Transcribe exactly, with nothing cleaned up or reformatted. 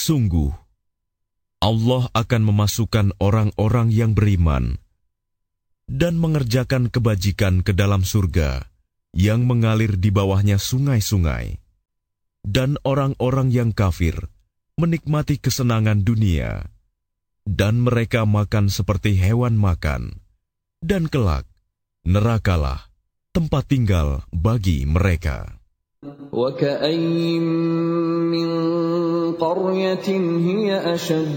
Sungguh, Allah akan memasukkan orang-orang yang beriman dan mengerjakan kebajikan ke dalam surga yang mengalir di bawahnya sungai-sungai, dan orang-orang yang kafir menikmati kesenangan dunia, dan mereka makan seperti hewan makan, dan kelak nerakalah tempat tinggal bagi mereka. وَكَأَيِّن مِّن قَرْيَةٍ هِيَ أَشَدُّ